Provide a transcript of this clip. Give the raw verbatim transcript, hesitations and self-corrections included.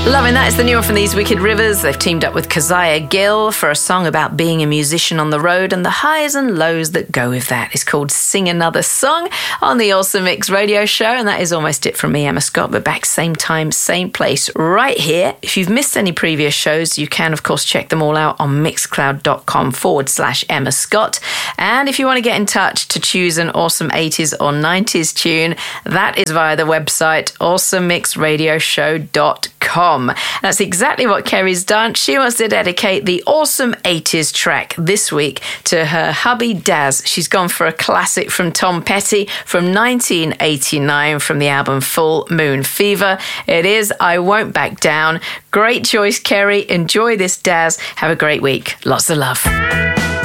Loving that. It's the new one from These Wicked Rivers. They've teamed up with Keziah Gill for a song about being a musician on the road and the highs and lows that go with that. It's called Sing Another Song on the Awesome Mix radio show. And that is almost it from me, Emma Scott. But back same time, same place, right here. If you've missed any previous shows, you can, of course, check them all out on mixcloud.com forward slash Emma Scott. And if you want to get in touch to choose an awesome eighties or nineties tune, that is via the website awesome mix radio show dot com. That's exactly what Kerry's done. She wants to dedicate the awesome eighties track this week to her hubby Daz. She's gone for a classic from Tom Petty from nineteen eighty-nine from the album Full Moon Fever. It is I Won't Back Down. Great choice, Kerry. Enjoy this, Daz. Have a great week. Lots of love.